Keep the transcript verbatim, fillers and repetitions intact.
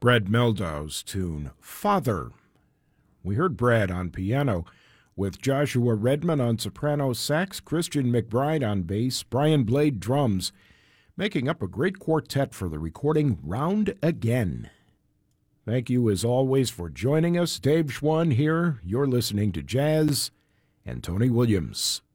Brad Meldau's tune, Father. We heard Brad on piano, with Joshua Redman on soprano sax, Christian McBride on bass, Brian Blade drums, making up a great quartet for the recording Round Again. Thank you as always for joining us. Dave Schwann here. You're listening to Jazz and Tony Williams.